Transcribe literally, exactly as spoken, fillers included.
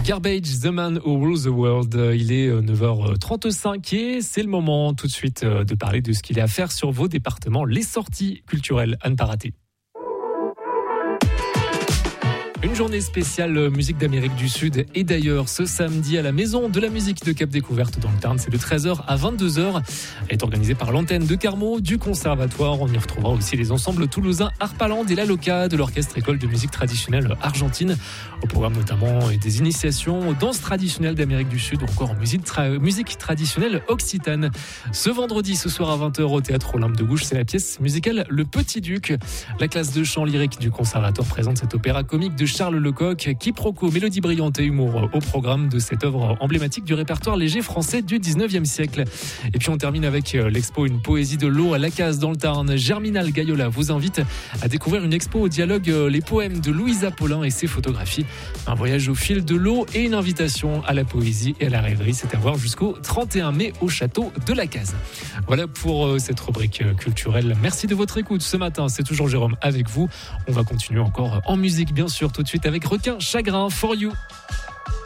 Garbage, The Man Who Rules the World. Il est neuf heures trente-cinq et c'est le moment tout de suite de parler de ce qu'il y a à faire sur vos départements, les sorties culturelles à ne pas rater. Une journée spéciale musique d'Amérique du Sud et d'ailleurs ce samedi à la Maison de la Musique de Cap Découverte dans le Tarn. C'est de treize heures à vingt-deux heures. Elle est organisée par l'antenne de Carmaux du Conservatoire. On y retrouvera aussi les ensembles toulousains Harpaland et La Loca de l'Orchestre École de musique traditionnelle argentine. Au programme notamment des initiations aux danses traditionnelles d'Amérique du Sud ou encore en musique, tra- musique traditionnelle occitane. Ce vendredi, ce soir à vingt heures au Théâtre Olympe de Gouges, c'est la pièce musicale Le Petit Duc. La classe de chant lyrique du Conservatoire présente cet opéra comique de Charles Lecoq, quiproquo, mélodie brillante et humour au programme de cette œuvre emblématique du répertoire léger français du dix-neuvième siècle. Et puis on termine avec l'expo Une poésie de l'eau à la case dans le Tarn. Germinal Gayola vous invite à découvrir une expo au dialogue Les poèmes de Louisa Paulin et ses photographies. Un voyage au fil de l'eau et une invitation à la poésie et à la rêverie. C'est à voir jusqu'au trente et un mai au château de la Case. Voilà pour cette rubrique culturelle. Merci de votre écoute ce matin. C'est toujours Jérôme avec vous. On va continuer encore en musique bien sûr tout de suite avec Requin Chagrin For You.